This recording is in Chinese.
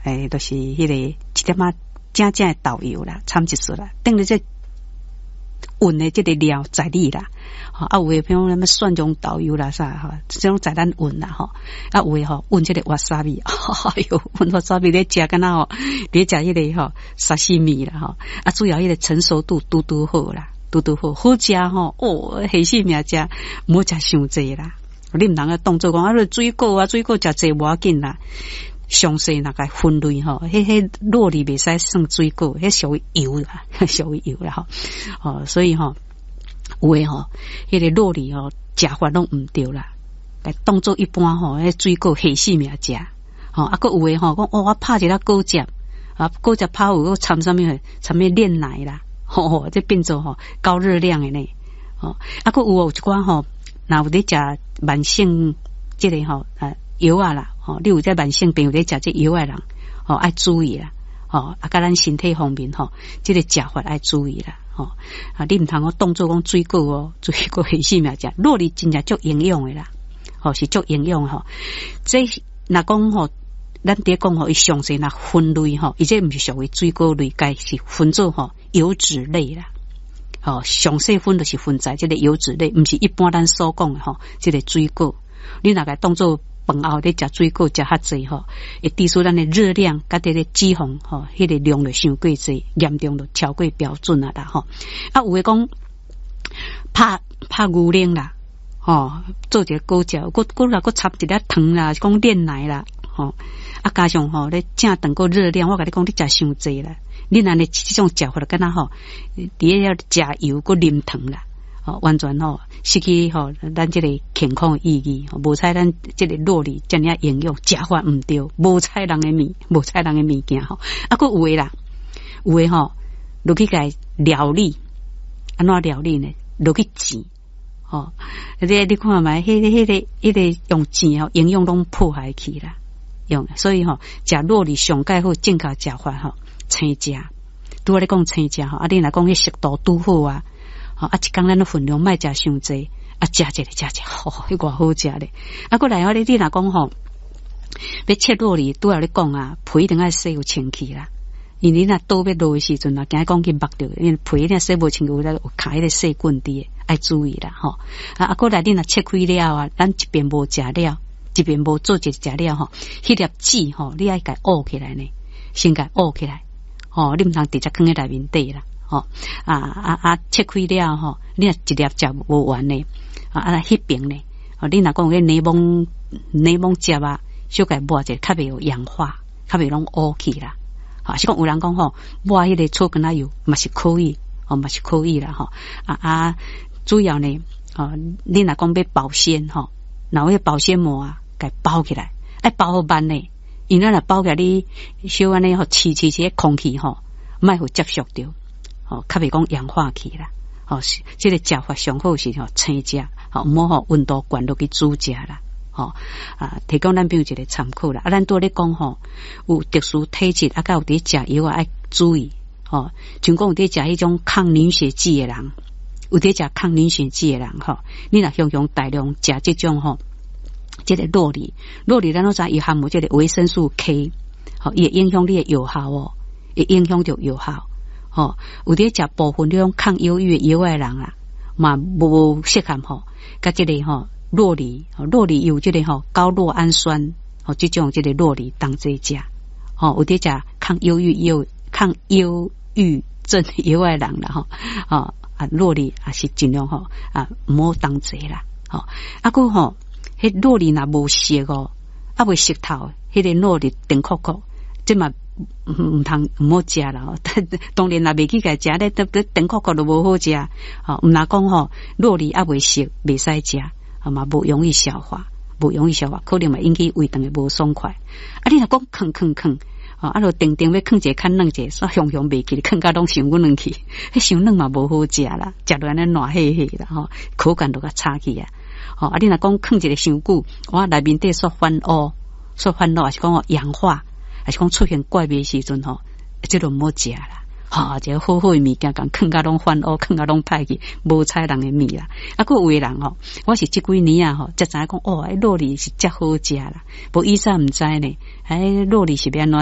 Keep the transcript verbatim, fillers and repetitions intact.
诶，都、就是迄、那个一点仔正正的豆油啦，掺一撮啦，等于这运的这个料在里啦。吼、啊，有诶，比如咱们蒜蓉豆油啦啥吼，这种在咱运啦吼。啊，有诶吼，运这个瓦萨米，哎哟，运瓦萨米咧食干那吼，咧食迄个吼沙西米啦吼。啊，主要迄个成熟度拄拄好啦，拄拄好，好食吼。哦，黑西米食，唔好食伤济啦。你唔通个当做讲啊，水果啊，水果食济无要紧啦。详细那个分类吼，迄迄酪梨袂使算水果，迄属于油啦，属于油啦吼。哦，所以吼。有诶吼，迄个酪梨吼，食法拢毋对啦，来当做一般吼，迄水果下死命食，吼啊，佮有诶吼，讲哦，我拍一粒果汁，啊，果汁拍有掺啥物？掺物炼奶啦，吼、吼，这变做吼高热量诶呢，吼啊，佮有有一寡吼，若有咧食慢性即、這个吼啊药啊啦，吼，你有在慢性病有咧食即药诶人，吼爱注意啦，吼啊，甲咱身体方面吼，即、這个食法爱注意啦。吼、哦、啊！你毋通我当做讲水果哦，水果下死命食，酪梨真正足营养诶啦，吼、哦、是足营养吼。这若讲吼，咱伫讲吼，伊详细若分类吼，伊这毋是属于水果类，该是分做吼油脂类啦。吼、哦，详细分就是分在即个油脂类，毋是一般咱所讲诶吼，即、這个水果，你若个当做饭后咧食水果食较济吼，会致使咱的热量甲这个脂肪吼，迄、那个量就伤过济，严重就超过标准啊啦吼。啊，有诶讲拍拍牛奶啦，吼，做一个果汁，搁搁若搁插一粒糖啦，讲炼奶啦，吼，啊加上吼咧正长个热量，我甲你讲你食伤济啦，你若咧即种食法了，敢若吼，伫遐食油搁啉糖啦。哦，完全吼失去吼咱这个健康的意义，无采咱这个酪梨遮尔营养，食法毋对，无采人的物，无采人的物件吼。啊，佫有诶啦，有诶吼，落去甲料理，安怎料理呢？落去煎，吼，你你看觅，迄个迄个迄个用煎吼，营养拢破坏去啦，用，所以吼食酪梨上盖好正确食法吼，青食，拄我咧讲青食吼，啊，你若讲迄熟度拄好啊。啊！一工咱的分量莫食伤济，啊，食一个食一个，吼、哦，迄个好食咧。啊，过来我咧，你若讲吼，要切酪梨，拄要咧讲啊，皮一定爱洗有清气啦。因为你若倒要落的时阵啊，惊讲去剥着，因为皮咧洗无清气，有咧有卡迄个细棍伫，爱注意啦，吼。啊，啊，过来你若切开了啊，咱一边无食了，一边无做一食了吼，迄粒籽吼，你爱甲沤起来呢，先甲沤起来，吼，你毋通直接放喺内面底啦。哦，啊啊啊！切开了吼，你若一粒食无完呢，啊啊迄边呢，哦，你若讲迄柠檬柠檬汁啊，小概抹者较袂有氧化，较袂拢乌去啦。啊，是讲有人讲吼，抹迄个醋跟奶油嘛是可以，哦嘛是可以啦吼。啊啊，主要呢，哦，你若讲要保鲜吼，然后迄保鲜膜啊，该包起来，爱包好慢呢，因为若包起来你小安尼吼，气气气空气吼，莫互接触着。哦，较袂讲氧化去啦，哦，这个食法上好是吼青食，哦，唔好吼温度悬落去煮食啦，哦啊，提供咱朋友一个参考啦。啊，咱拄咧讲吼，有特殊体质啊，甲有伫食药啊，爱注意，哦，像讲有伫食迄种抗凝血剂的人，有伫食抗凝血剂的人吼，你若向向大量食这种吼，这个酪梨，酪梨咱都知伊含有这个维生素 K， 好，伊会影响你的药效哦，会影响着药效。吼，有伫食部分这种抗忧郁的药诶人啦，嘛无适合吼，甲即个吼酪梨，酪梨有即个吼高酪氨酸，吼即种即个酪梨当做食，吼有伫食抗忧郁药、抗忧郁症药诶人啦，吼，吼啊酪梨也是尽量吼啊毋好当做啦，吼啊个吼，迄酪梨若无熟哦，啊未熟透，迄个酪梨甜酷酷，即嘛。唔通唔好食啦，当然啦，未去甲食咧，得得甜酷酷都无好食。吼，毋若讲吼，酪梨还未熟，未使食，啊嘛无容易消化，无容易消化，可能嘛引起胃肠诶无爽快。啊，你若讲吭吭吭，啊，啊，就定定要吭者较软者，煞雄雄未去，吭甲拢伤软去，迄伤软嘛无好食啦，食落安尼软嘿嘿啦，吼，口感都较差去啊。吼，啊，你若讲吭一个伤久，我内面底煞翻乌，煞翻乌，还是讲哦氧化。还是讲出现怪味时阵吼，这都唔好食啦。吼，一个好好诶物件，讲囥甲拢翻乌，囥甲拢歹去，无采人诶味啦。啊，个有诶人吼，我是即几年啊吼，才知影讲哦，酪梨是遮好食啦。无以前毋知呢，哎，酪梨是要安怎